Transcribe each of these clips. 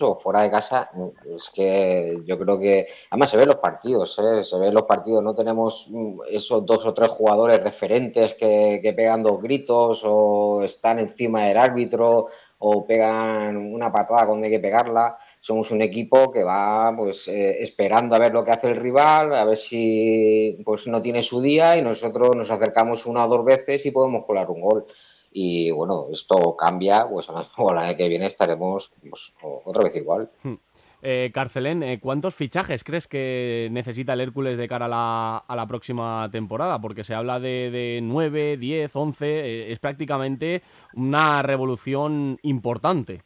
fuera de casa, es que yo creo que además se ven los partidos, se ven los partidos, no tenemos esos 2 o 3 jugadores referentes que pegan 2 gritos o están encima del árbitro o pegan una patada cuando hay que pegarla. Somos un equipo que va pues esperando a ver lo que hace el rival, a ver si pues no tiene su día y nosotros nos acercamos 1 o 2 veces y podemos colar un gol. Y bueno, esto cambia, pues a la vez que viene estaremos pues, otra vez igual. Carcelén, ¿cuántos fichajes crees que necesita el Hércules de cara a la próxima temporada? Porque se habla de 9, 10, 11, es prácticamente una revolución importante.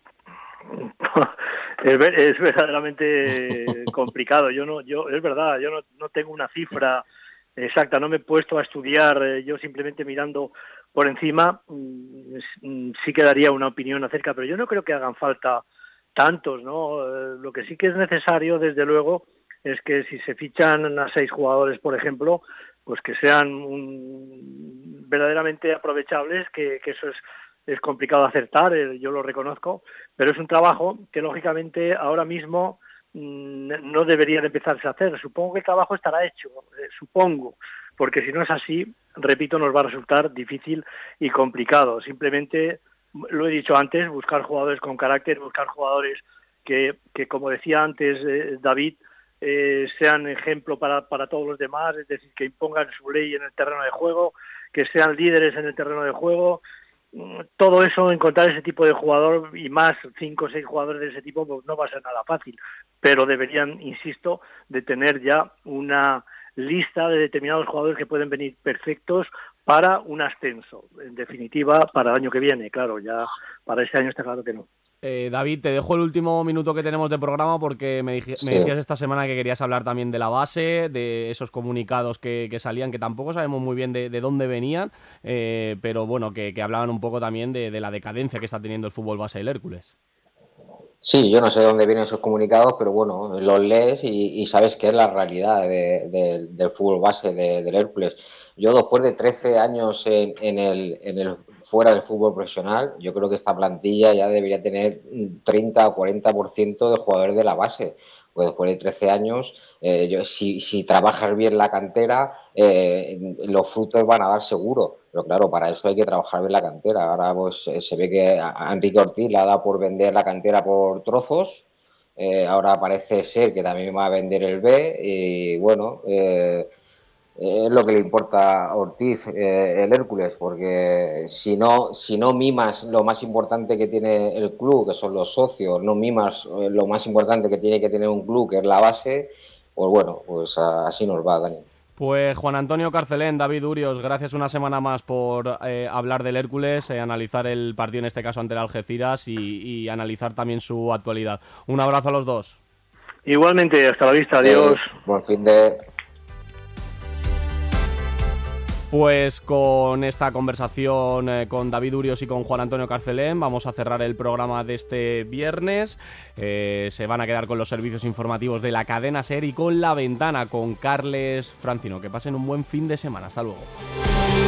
Es verdaderamente complicado. Es verdad, yo no tengo una cifra exacta, no me he puesto a estudiar, yo simplemente mirando por encima sí que daría una opinión acerca, pero yo no creo que hagan falta tantos, ¿no? Lo que sí que es necesario, desde luego, es que si se fichan a 6 jugadores, por ejemplo, pues que sean verdaderamente aprovechables, que eso es complicado acertar, yo lo reconozco, pero es un trabajo que lógicamente ahora mismo no debería de empezarse a hacer. Supongo que el trabajo estará hecho, supongo, porque si no es así, repito, nos va a resultar difícil y complicado. Simplemente, lo he dicho antes, buscar jugadores con carácter, buscar jugadores que como decía antes David, sean ejemplo para todos los demás, es decir, que impongan su ley en el terreno de juego, que sean líderes en el terreno de juego. Todo eso, encontrar ese tipo de jugador y más 5 o 6 jugadores de ese tipo, pues no va a ser nada fácil, pero deberían, insisto, de tener ya una lista de determinados jugadores que pueden venir perfectos para un ascenso, en definitiva para el año que viene. Claro, ya para este año está claro que no. David, te dejo el último minuto que tenemos de programa porque me decías esta semana que querías hablar también de la base, de esos comunicados que salían, que tampoco sabemos muy bien de dónde venían, pero bueno, que hablaban un poco también de la decadencia que está teniendo el fútbol base del Hércules. Sí, yo no sé de dónde vienen esos comunicados, pero bueno, los lees y sabes que es la realidad del fútbol base del Hércules. Yo después de 13 años en el fuera del fútbol profesional, yo creo que esta plantilla ya debería tener un 30 o 40% de jugadores de la base. Pues después de 13 años, si trabajas bien la cantera, los frutos van a dar seguro. Pero claro, para eso hay que trabajar bien la cantera. Ahora pues se ve que a Enrique Ortiz le ha dado por vender la cantera por trozos. Ahora parece ser que también va a vender el B. Y bueno, es lo que le importa a Ortiz, el Hércules, porque si no mimas lo más importante que tiene el club, que son los socios, no mimas lo más importante que tiene que tener un club, que es la base, pues bueno, pues así nos va, Dani. Pues Juan Antonio Carcelén, David Urios, gracias una semana más por hablar del Hércules, analizar el partido en este caso ante el Algeciras y analizar también su actualidad. Un abrazo a los dos. Igualmente, hasta la vista, adiós. Buen fin de... Pues con esta conversación con David Urios y con Juan Antonio Carcelén vamos a cerrar el programa de este viernes. Se van a quedar con los servicios informativos de la cadena SER y con La Ventana con Carles Francino. Que pasen un buen fin de semana. Hasta luego.